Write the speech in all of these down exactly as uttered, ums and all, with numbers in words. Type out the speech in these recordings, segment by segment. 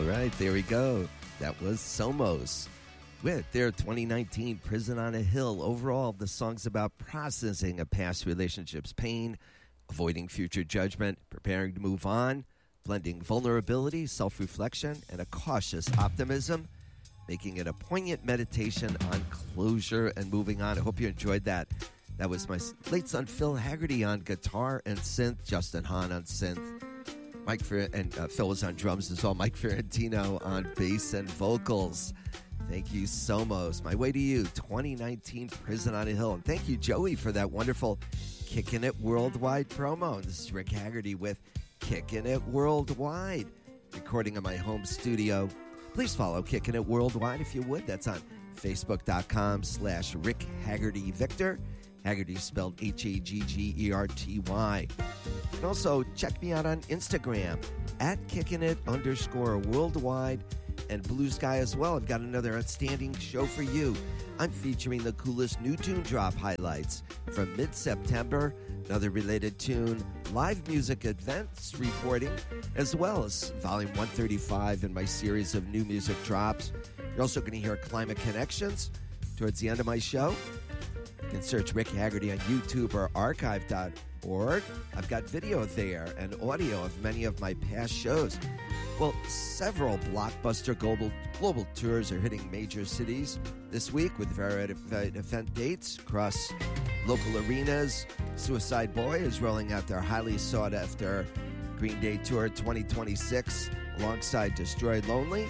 All right, there we go. That was Somos with their twenty nineteen Prison on a Hill. Overall, the song's about processing a past relationship's pain, avoiding future judgment, preparing to move on, blending vulnerability, self-reflection, and a cautious optimism, making it a poignant meditation on closure and moving on. I hope you enjoyed that. That was my late son Phil Haggerty on guitar and synth, Justin Hahn on synth, Mike Fer- and uh, Phil was on drums as well, Mike Ferrantino on bass and vocals. Thank you, Somos. My way to you, twenty nineteen Prison on a Hill. And thank you, Joey, for that wonderful Kicking It Worldwide promo. And this is Rick Haggerty with Kicking It Worldwide, recording in my home studio. Please follow Kicking It Worldwide if you would. That's on Facebook.com slash Rick Haggerty Victor. Haggerty spelled H A G G E R T Y. And also check me out on Instagram at Kicking It underscore worldwide and Blue Sky as well. I've got another outstanding show for you. I'm featuring the coolest new tune drop highlights from mid-September, another related tune, live music events reporting, as well as volume one thirty-five in my series of new music drops. You're also going to hear Climate Connections towards the end of my show. You can search Rick Haggerty on YouTube or archive dot org. I've got video there and audio of many of my past shows. Well, several blockbuster global, global tours are hitting major cities this week with various event dates across local arenas. Suicide Boy is rolling out their highly sought-after Green Day Tour twenty twenty-six alongside Destroyed Lonely.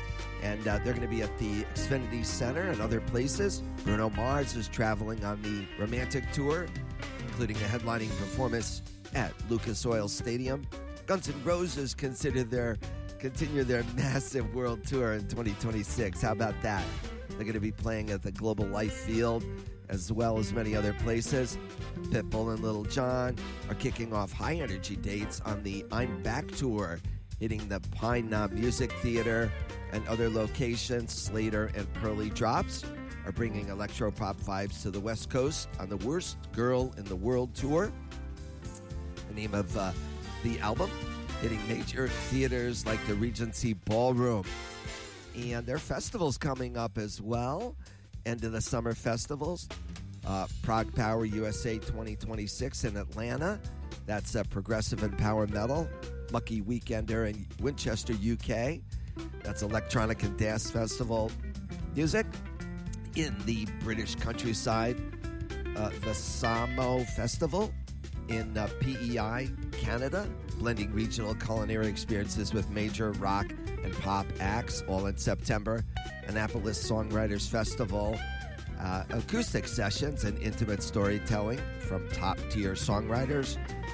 And uh, they're going to be at the Xfinity Center and other places. Bruno Mars is traveling on the Romantic Tour, including a headlining performance at Lucas Oil Stadium. Guns N' Roses consider their continue their massive world tour in twenty twenty-six. How about that? They're going to be playing at the Global Life Field as well as many other places. Pitbull and Lil Jon are kicking off high-energy dates on the I'm Back Tour, hitting the Pine Knob Music Theater and other locations. Slater and Pearly Drops are bringing electro-pop vibes to the West Coast on the Worst Girl in the World Tour. The name of uh, the album, hitting major theaters like the Regency Ballroom. And their festivals coming up as well. End of the summer festivals. Uh, Prague Power U S A twenty twenty-six in Atlanta. That's uh, progressive and power metal. Mucky Weekender in Winchester, U K. That's electronic and dance festival music. In the British countryside, uh, the Samo Festival in uh, P E I, Canada, blending regional culinary experiences with major rock and pop acts, all in September. Annapolis Songwriters Festival, uh, acoustic sessions and intimate storytelling from top-tier songwriters.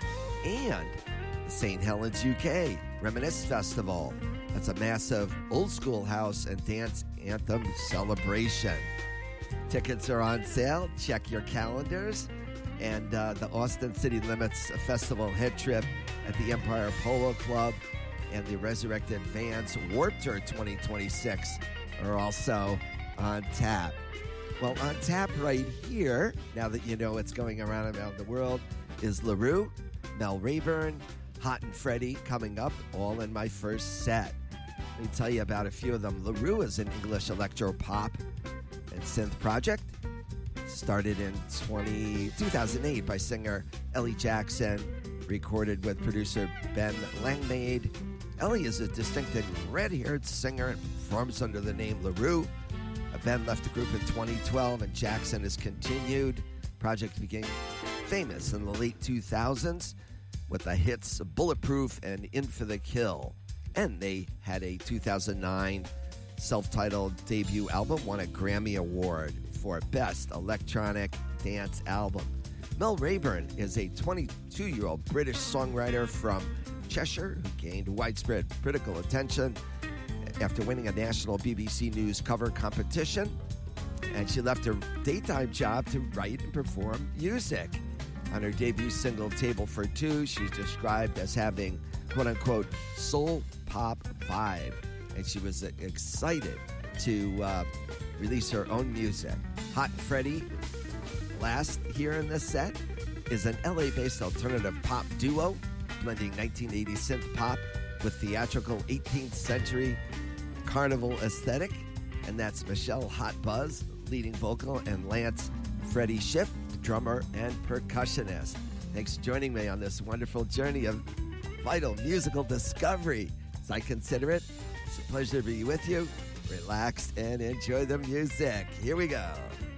And Saint Helens, U K, Reminisce Festival. That's a massive old-school house and dance anthem celebration. Tickets are on sale. Check your calendars. And uh, the Austin City Limits Festival head trip at the Empire Polo Club and the Resurrected Vans Warp Tour twenty twenty-six are also on tap. Well, on tap right here, now that you know what's going around around the world, is LaRue, Mel Rayburn, Hot and Freddie coming up, all in my first set. Let me tell you about a few of them. LaRue is an English electro-pop and synth project. Started in twenty, two thousand eight by singer Ellie Jackson, recorded with producer Ben Langmaid. Ellie is a distinctive red-haired singer and performs under the name LaRue. Ben left the group in twenty twelve, and Jackson has continued. Project became famous in the late two thousands with the hits Bulletproof and In for the Kill. And they had a two thousand nine self-titled debut album, won a Grammy Award for Best Electronic Dance Album. Mel Rayburn is a twenty-two-year-old British songwriter from Cheshire who gained widespread critical attention after winning a national B B C News cover competition. And she left her daytime job to write and perform music. On her debut single, Table for Two, she's described as having, quote-unquote, soul pop vibe. And she was excited to uh, release her own music. Hot and Freddie, last here in this set, is an L A-based alternative pop duo blending nineteen eighties synth pop with theatrical eighteenth century carnival aesthetic. And that's Michelle Hot Buzz, leading vocal, and Lance Freddie Schiff, drummer and percussionist. Thanks for joining me on this wonderful journey of vital musical discovery, as I consider it. It's a pleasure to be with you. Relax and enjoy the music. Here we go.